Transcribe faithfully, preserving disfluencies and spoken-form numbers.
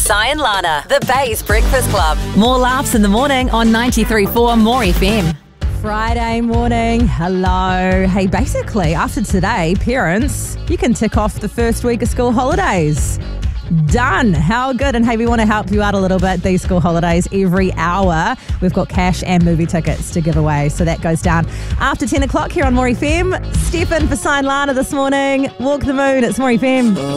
Si and Lana, the Bay's Breakfast Club. More laughs in the morning on ninety-three point four More F M. Friday morning, hello. Hey, basically, after today, parents, you can tick off the first week of school holidays. Done. How good. And hey, we want to help you out a little bit these school holidays. Every hour, we've got cash and movie tickets to give away. So that goes down after ten o'clock here on More F M. Stefan for Si and Lana this morning. Walk the moon. It's More F M.